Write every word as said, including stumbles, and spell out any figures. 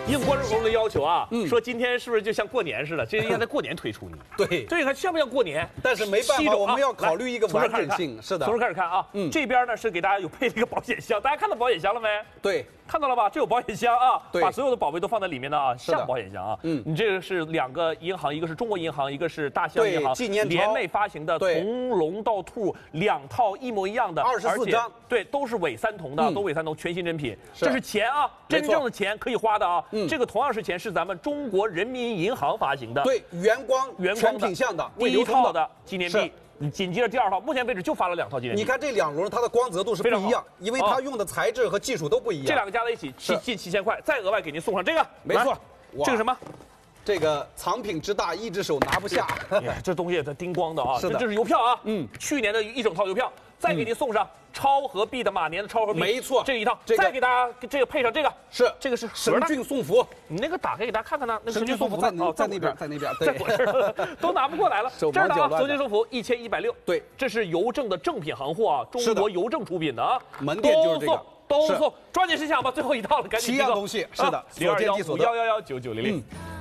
应关注朋友的要求啊，嗯、说今天是不是就像过年似的？这应该在过年推出你。 对， 这个像不像过年？ 但是没办法，我们要考虑一个完整性。是的， 从这开始看啊，嗯，这边呢是给大家有配了一个保险箱，大家看到保险箱了没？ 对。 看到了吧？这有保险箱啊， 对， 把所有的宝贝都放在里面的啊，像保险箱啊。嗯，你这个是两个银行，一个是中国银行，一个是大象银行， 纪念联袂发行的，从龙到兔两套一模一样的， 二十四张， 对，都是伪三铜的，嗯、都伪三铜，全新真品。这是钱啊，真正的钱可以花的啊。嗯，这个同样是钱，是咱们中国人民银行发行的， 对，原光原光品相的， 第一套的纪念币。 紧接着第二套，目前为止就发了两套纪念币。 你看这两轮它的光泽度是不一样，因为它用的材质和技术都不一样。 这两个加在一起七近七千块，再额外给您送上这个， 没错。 这个什么？ 这个藏品之大，一只手拿不下。 这东西它叮咣的啊！ 是的， 这是邮票啊。 嗯， 去年的一整套邮票，再给您送上超合币的马年的超合币， 没错， 这一套。再给大家这个配上这个， 是这个是神骏送福。 你那个打开给大家看看呢，那神骏送福在哦，在那边，在那边， 在我这儿都拿不过来了。这儿的啊，神骏送福一千一百六。 对， 这是邮政的正品行货啊，中国邮政出品的啊， 门店就是这个。 都送，抓紧时间吧，最后一套了，赶紧。 七样东西，是的， 零二幺五幺幺幺九九零零。